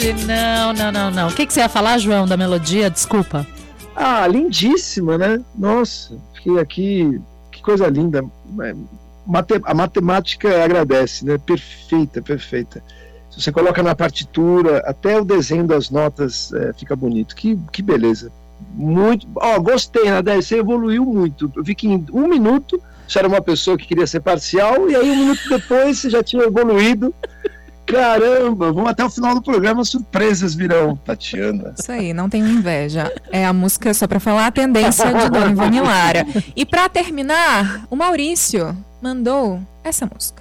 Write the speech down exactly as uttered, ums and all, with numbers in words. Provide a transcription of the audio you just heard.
Não, não, não, não. O que, que você ia falar, João, da melodia? Desculpa. Ah, lindíssima, né? Nossa, fiquei aqui, que coisa linda. Mate, a matemática agradece, né? Perfeita, perfeita. Se você coloca na partitura, até o desenho das notas é, fica bonito. Que, que beleza. Muito. Ó, oh, gostei, Nadé, você evoluiu muito. Eu vi que em um minuto você era uma pessoa que queria ser parcial, e aí um minuto depois você já tinha evoluído. Caramba, vamos até o final do programa, surpresas virão, Tatiana. Isso aí, não tenho inveja. É a música, só pra falar, a tendência de Dona Ivone Lara. E pra terminar, o Maurício mandou essa música.